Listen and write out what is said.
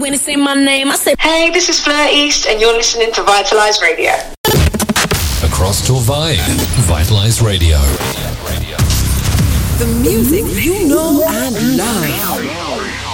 when they say my name, I say, hey, this is Fleur East, and you're listening to Vitalize Radio. Across your vibe, Vitalize Radio. The music you know and love.